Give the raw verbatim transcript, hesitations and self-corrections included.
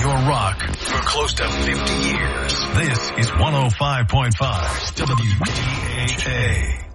your rock for close to fifty years. This is one oh five point five W T H A.